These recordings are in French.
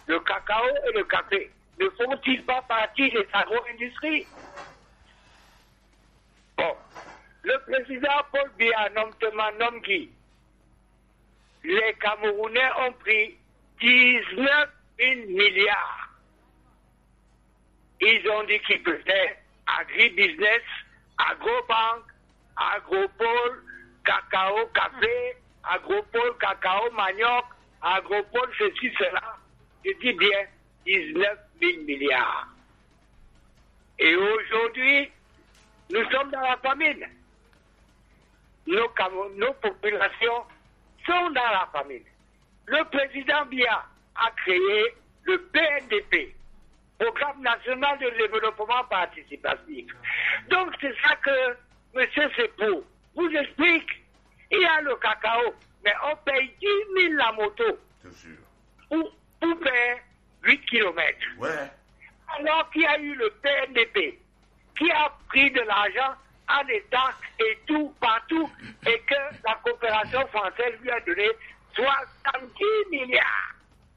le cacao et le café ne font-ils pas partie des agro-industries? Bon, le président Paul Biya nomme qui? Les Camerounais ont pris 19 000 milliards. Ils ont dit qu'ils faisaient agribusiness, agrobank, agropole, cacao, café, agropole, cacao, manioc, agropole, ceci, cela. Je dis bien 19 000 milliards. Et aujourd'hui, nous sommes dans la famine. Nos populations sont dans la famine. Le président Biya a créé le PNDP, Programme national de développement participatif. Donc c'est ça que M. Sepo vous explique. Il y a le cacao, mais on paye 10 000 la moto pour faire 8 km. Ouais. Alors qu'il y a eu le PNDP qui a pris de l'argent en État et tout, partout, et que la coopération française lui a donné 70 milliards.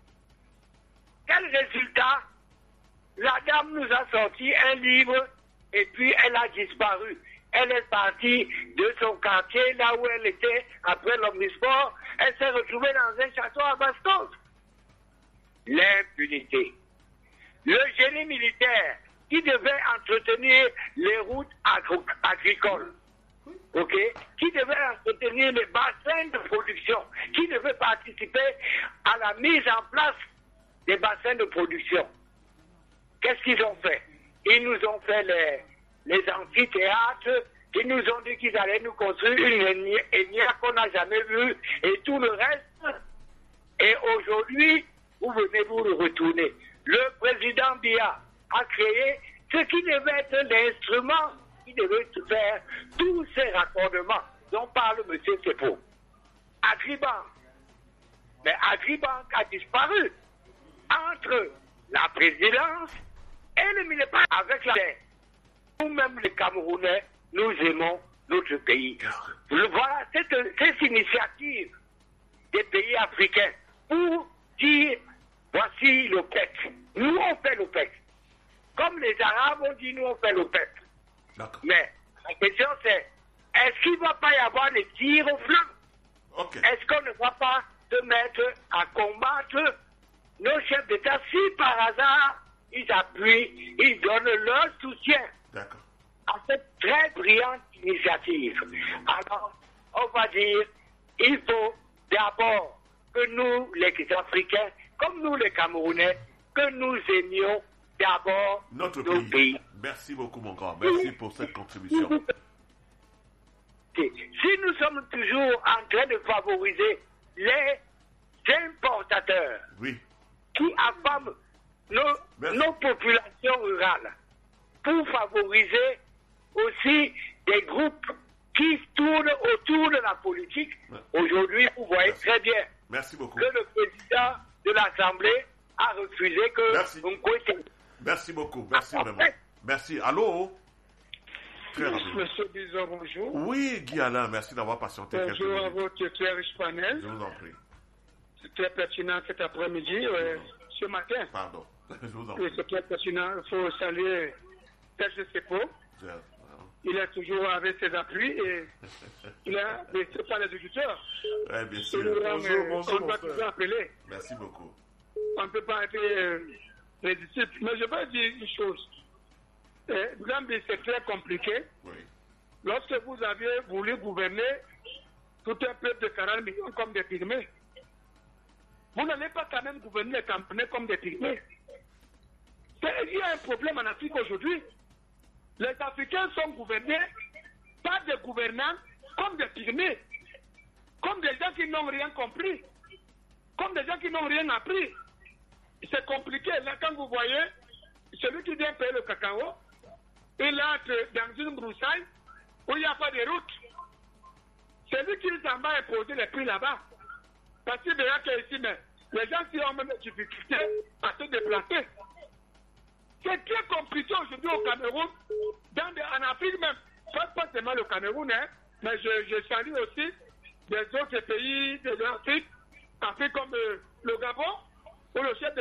Quel résultat? La dame nous a sorti un livre et puis elle a disparu. Elle est partie de son quartier, là où elle était, après l'omnisport. Elle s'est retrouvée dans un château à Bastos. L'impunité. Le génie militaire qui devait entretenir les routes agricoles, ok, qui devait entretenir les bassins de production, qui devait participer à la mise en place des bassins de production. Qu'est-ce qu'ils ont fait? Ils nous ont fait les amphithéâtres, ils nous ont dit qu'ils allaient nous construire une énière qu'on n'a jamais vue et tout le reste. Et aujourd'hui, vous venez vous le retourner. Le président Biya a créé ce qui devait être l'instrument qui devait faire tous ces raccordements dont parle M. Sepo. Agribank. Mais Agribank a disparu entre la présidence et le militaire avec la terre. Nous-mêmes, les Camerounais, nous aimons notre pays. Voilà cette initiative des pays africains pour dire voici l'OPEC. Nous, on fait l'OPEC. Comme les Arabes ont dit, nous, on fait l'OPEC. Mais la question, c'est est-ce qu'il ne va pas y avoir des tirs au flanc? Est-ce qu'on ne va pas se mettre à combattre nos chefs d'État si par hasard ils appuient, ils donnent leur soutien à cette très brillante initiative? Alors, on va dire, il faut d'abord que nous, les Africains, comme nous, les Camerounais, que nous aimions d'abord notre nos pays. Merci beaucoup, mon grand. Merci pour cette contribution. Si nous sommes toujours en train de favoriser les importateurs qui affament nos populations rurales pour favoriser aussi des groupes qui tournent autour de la politique, aujourd'hui, vous voyez très bien que le président de l'Assemblée a refusé que Nkwete. Merci beaucoup. Merci vraiment. Merci. Allô? Monsieur Bison, bonjour. Oui, Guy Alain, merci d'avoir patienté. Bonjour à votre très riche panel. Je vous en prie. C'est très pertinent cet après-midi, ce matin. Pardon, je vous en prie. Oui, c'est très pertinent. Il faut saluer Serge Sepo. Il est toujours avec ses appuis et il a laissé par les auditeurs. Oui, bien sûr. Bonjour, on doit toujours appeler. Merci beaucoup. On ne peut pas être réductible. Mais je veux dire une chose. Gambie, c'est très compliqué. Oui. Lorsque vous aviez voulu gouverner tout un peuple de 40 millions comme des pygmées, vous n'allez pas quand même gouverner les Camerounais comme des pygmées. Il y a un problème en Afrique aujourd'hui. Les Africains sont gouvernés par des gouvernants comme des pygmées, comme des gens qui n'ont rien compris, comme des gens qui n'ont rien appris. C'est compliqué. Là, quand vous voyez celui qui vient payer le cacao, il entre dans une broussaille où il n'y a pas de route. Celui qui s'en va imposer les prix là-bas. Parce qu'il verra qu'ici, les gens qui ont même des difficultés à se déplacer. C'est très compliqué aujourd'hui au Cameroun, en Afrique même, pas seulement le Cameroun, mais je salue aussi des autres pays de l'Afrique, Afrique comme le Gabon, où le chef de